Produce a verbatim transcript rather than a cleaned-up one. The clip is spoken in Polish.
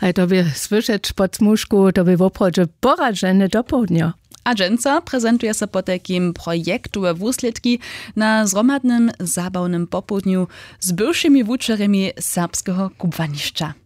A to by słyszeć pod smuszku, to by w obchodzie porażene do południa. Agencja prezentuje się po takim projektu wusledki na zromadnym zabawnym popołudniu z byłszymi wuczerami serbskiego kubwaniszcza.